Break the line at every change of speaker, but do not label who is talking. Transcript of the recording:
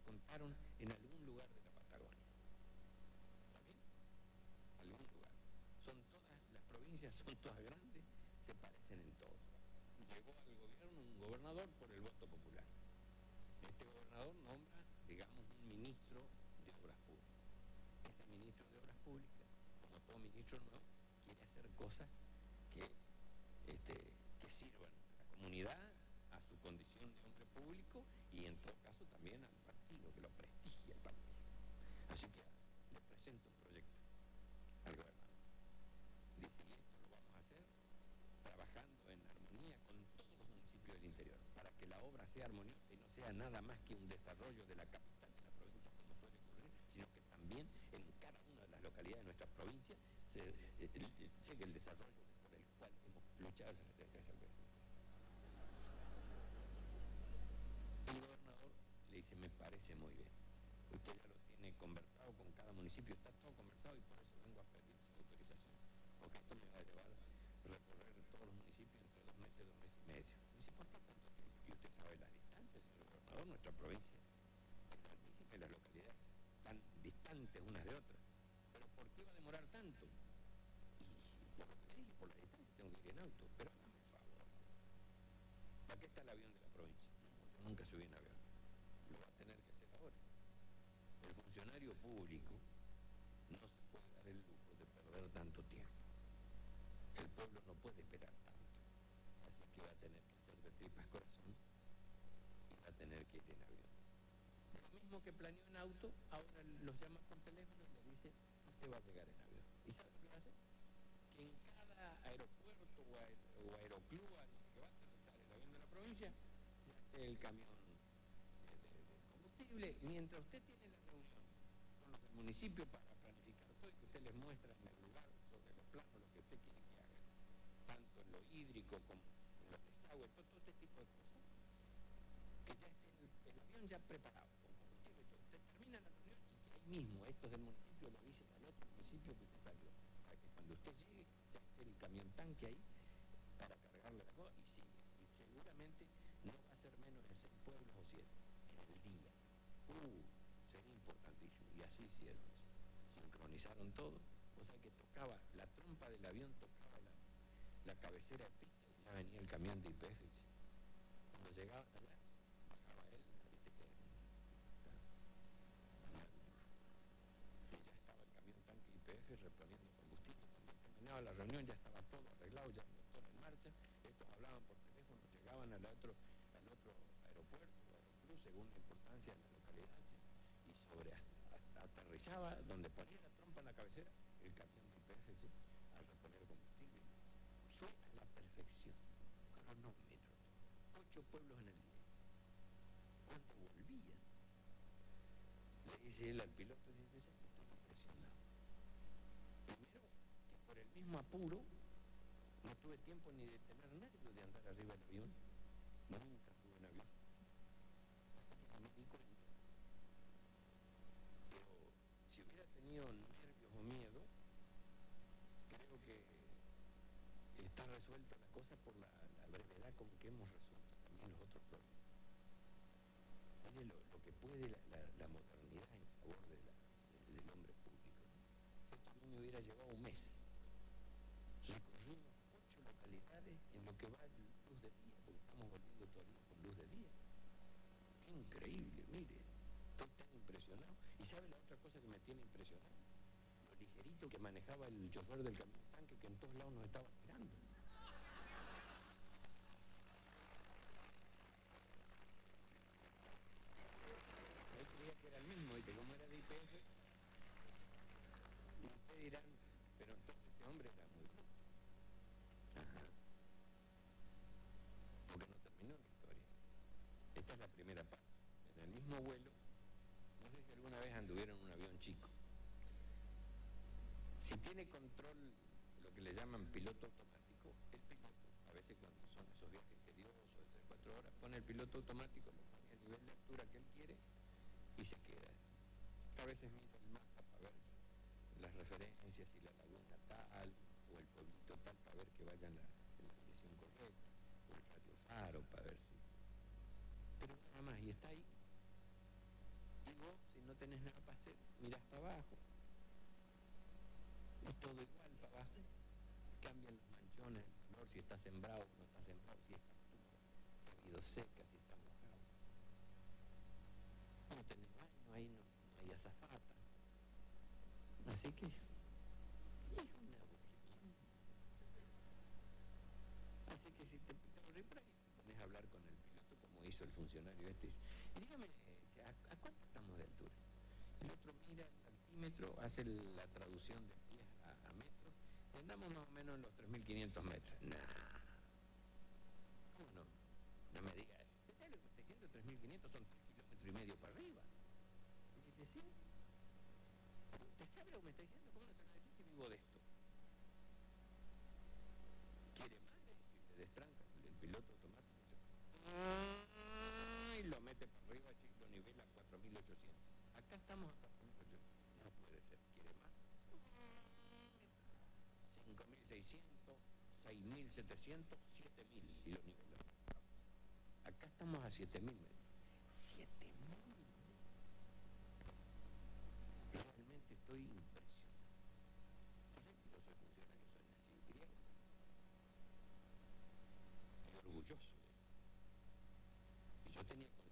contaron en algún lugar de la Patagonia. ¿Está bien? Algún lugar. Son todas, las provincias son todas grandes, se parecen en todo. Llegó al gobierno un gobernador por el voto popular. Este gobernador nombra, digamos, un ministro de Obras Públicas. Ese ministro de Obras Públicas, como todo ministro nuevo, quiere hacer cosas que sirvan a la comunidad, a su condición de hombre público y en todo caso también al partido, que lo prestigia el partido. Así que le presento un proyecto al gobernador. Dice, y esto lo vamos a hacer trabajando en armonía con todos los municipios del interior, para que la obra sea armoniosa y no sea nada más que un desarrollo de la capital de la provincia, como suele ocurrir, sino que también en cada una de las localidades de nuestra provincia llegue el desarrollo por el cual hemos luchado desde hace algo. El gobernador le dice, me parece muy bien. Usted ya lo tiene conversado con cada municipio, está todo conversado y por eso vengo a pedir su autorización. Porque esto me va a llevar a recorrer todos los municipios entre 2 meses, 2 meses y medio. Dice, ¿por qué tanto tiempo? Y usted sabe las distancias, señor gobernador, nuestra provincia es grandísima y las localidades tan distantes unas de otras. Pero ¿por qué va a demorar tanto? Y por lo que le dije, por la distancia tengo que ir en auto, pero hágame el favor. ¿Para qué está el avión de la provincia? Yo nunca subí en avión. Lo va a tener que hacer ahora. El funcionario público no se puede dar el lujo de perder tanto tiempo. El pueblo no puede esperar tanto. Así que va a tener que hacer de tripas corazón y va a tener que ir en avión. Lo mismo que planeó en auto, ahora los llama por teléfono y le dice, usted va a llegar en avión. ¿Y sabe lo que va a hacer? Que en cada aeropuerto o aeroclub a donde va a aterrizar el avión de la provincia, ya esté el camión de combustible, mientras usted tiene la reunión con los del municipio para planificar todo y que usted les muestra en el lugar, sobre los planos, lo que usted quiere que haga, tanto en lo hídrico como en los desagües, todo este tipo de cosas, que ya esté el avión ya preparado, con combustible y todo. Usted termina la reunión y que ahí mismo estos del municipio lo dicen al otro municipio que usted salió, para que cuando usted llegue ya esté el camión tanque ahí para cargarle la cosa y sigue. Y seguramente no va a ser menos de 6 pueblos o 7 en el día. Sería importantísimo. Y así hicieron. Sincronizaron todo. O sea que tocaba, la trompa del avión tocaba la cabecera de pista y ya venía el camión de YPF. Cuando llegaban allá, bajaba él, y ya estaba el camión tanque YPF reponiendo combustible. Cuando terminaba la reunión ya estaba todo arreglado, ya todo en marcha. Estos hablaban por teléfono, llegaban al otro aeropuerto o aeroclub según la importancia de la localidad y aterrizaba donde ponía la trompa en la cabecera el camión de YPF al reponer combustible. Fue a la perfección, cronómetro, 8 pueblos en el día. Cuando volvían, le dice él al piloto, dice, estoy impresionado. Primero, que por el mismo apuro no tuve tiempo ni de tener nervios de andar arriba del avión. Nunca estuve en avión. Así que no me di cuenta. Pero si hubiera tenido nervios o miedo, creo que está resuelta la cosa por la brevedad con que hemos resuelto también los otros problemas. Oye, lo que puede la modernidad en favor del hombre público, ¿no? Esto a mí me hubiera llevado un mes. Recorrimos 8 localidades en lo que va luz de día, porque estamos volviendo todavía con luz de día. Qué increíble, mire. Estoy tan impresionado. ¿Y sabe la otra cosa que me tiene impresionado? Lo ligerito que manejaba el chofer del camión tanque, que en todos lados nos estaba esperando. Él creía que era el mismo, y que como era de YPF, y ustedes dirán, pero entonces este hombre era muy bruto. Ajá. Porque no terminó la historia. Esta es la primera parte. En el mismo vuelo, no sé si alguna vez anduvieron en un avión chico. Si tiene control, lo que le llaman piloto automático, el piloto, a veces cuando son esos viajes tediosos de 3-4 horas, pone el piloto automático, lo pone al nivel de altura que él quiere y se queda. A veces mira el mapa para ver las referencias, si la laguna tal o el pueblito tal, para ver que vaya en la dirección correcta, o el radio faro para ver si... Pero nada más, y está ahí. tenés nada para hacer, mirás para abajo, es todo igual para abajo, cambian los manchones, el color, si está sembrado o no está sembrado, si es captura, si ha habido seca, si está mojado. No tenés baño, ahí no hay azafata. Así que es un aburrimiento. Así que si te aburrís por ahí, te pones a hablar con el piloto como hizo el funcionario este. Y dígame, ¿a cuánto estamos de altura? El otro mira el altímetro, hace la traducción de pies a metros, y andamos más o menos en los 3.500 metros. Nah, ¿cómo no? No me diga, ¿usted sabe lo que me está diciendo? 3.500 son 3,5 kilómetros para arriba. Y dice, sí. ¿Usted sabe lo que me está diciendo? ¿Cómo no se lo va a decir si vivo de esto? ¿Quiere más? Le destranca el piloto automático y lo mete para arriba, lo nivela a 4.800. Acá estamos a 4.800. No puede ser. ¿Quiere más? 5.600, 6.700, 7.000 y lo nivela. Acá estamos a 7.000 metros. 7.000. Realmente estoy impresionado. Yo soy funcionario, soy nacido y criado. Y orgulloso de eso. Y yo tenía